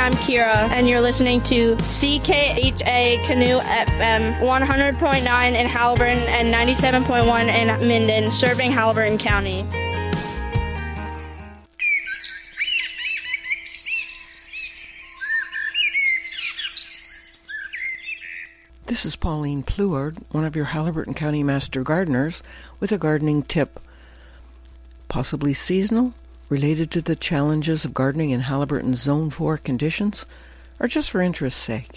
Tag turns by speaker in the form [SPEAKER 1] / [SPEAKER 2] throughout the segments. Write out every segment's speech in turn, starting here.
[SPEAKER 1] I'm Kira, and you're listening to CKHA Canoe FM 100.9 in Haliburton and 97.1 in Minden, serving Haliburton County.
[SPEAKER 2] This is Pauline Pleward, one of your Haliburton County Master Gardeners, with a gardening tip. Possibly seasonal, related to the challenges of gardening in Haliburton's Zone 4 conditions, or just for interest's sake.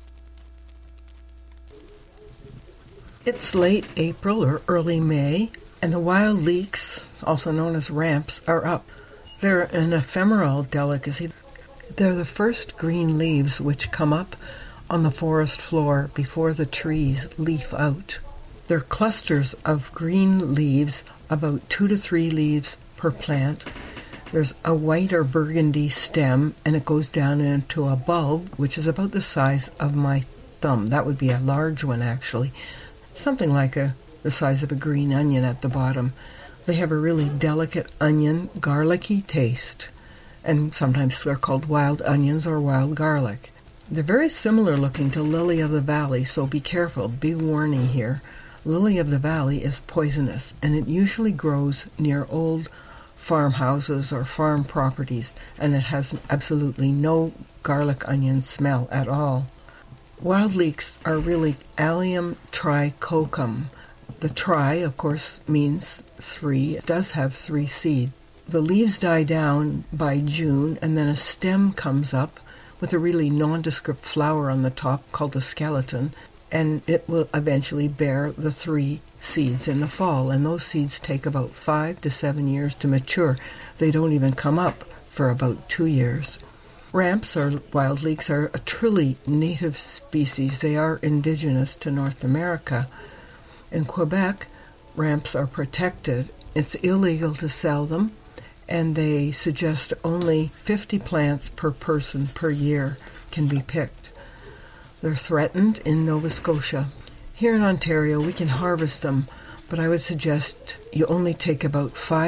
[SPEAKER 2] It's late April or early May, and the wild leeks, also known as ramps, are up. They're an ephemeral delicacy. They're the first green leaves which come up on the forest floor before the trees leaf out. They're clusters of green leaves, about 2 to 3 leaves per plant. There's a white or burgundy stem, and it goes down into a bulb, which is about the size of my thumb. That would be a large one, actually. Something like the size of a green onion at the bottom. They have a really delicate onion, garlicky taste, and sometimes they're called wild onions or wild garlic. They're very similar looking to lily of the valley, so be careful. Big warning here. Lily of the valley is poisonous, and it usually grows near old farmhouses or farm properties, and it has absolutely no garlic onion smell at all. Wild leeks are really Allium tricoccum. The tri, of course, means 3. It does have 3 seeds. The leaves die down by June, and then a stem comes up with a really nondescript flower on the top called a skeleton, and it will eventually bear the 3 seeds in the fall, and those seeds take about 5 to 7 years to mature. They don't even come up for about 2 years. Ramps, or wild leeks, are a truly native species. They are indigenous to North America. In Quebec, ramps are protected. It's illegal to sell them, and they suggest only 50 plants per person per year can be picked. They're threatened in Nova Scotia. Here in Ontario, we can harvest them, but I would suggest you only take about 5